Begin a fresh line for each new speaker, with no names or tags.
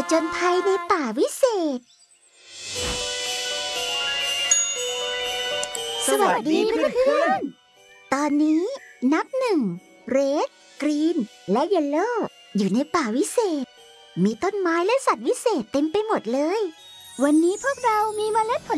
จญภัยในป่าวิเศษสวัสดีเพื่อนๆตอนนี้นับ1 เรด กรีน และเยลโล่อยู่ในป่าวิเศษมีต้นไม้และสัตว์วิเศษเต็มไปหมดเลยวันนี้พวกเรามีเมล็ดผ